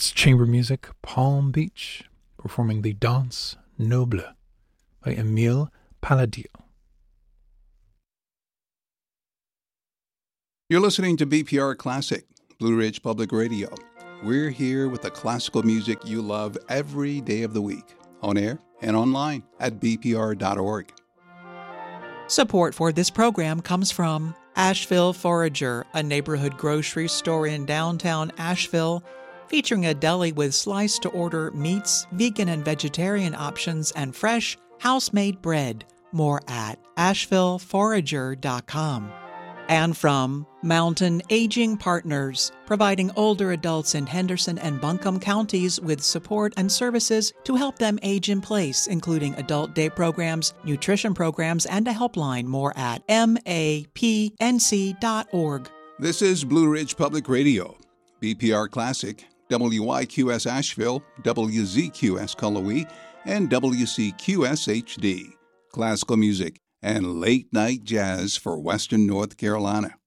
That's chamber music, Palm Beach, performing the Danse Noble by Emile Palladio. You're listening to BPR Classic, Blue Ridge Public Radio. We're here with the classical music you love every day of the week, on air and online at bpr.org. Support for this program comes from Asheville Forager, a neighborhood grocery store in downtown Asheville, featuring a deli with slice-to-order meats, vegan and vegetarian options, and fresh, house-made bread. More at ashevilleforager.com. And from Mountain Aging Partners, providing older adults in Henderson and Buncombe counties with support and services to help them age in place, including adult day programs, nutrition programs, and a helpline. More at mapnc.org. This is Blue Ridge Public Radio, BPR Classic, WYQS Asheville, WZQS Cullowhee, and WCQS HD. Classical music and late-night jazz for Western North Carolina.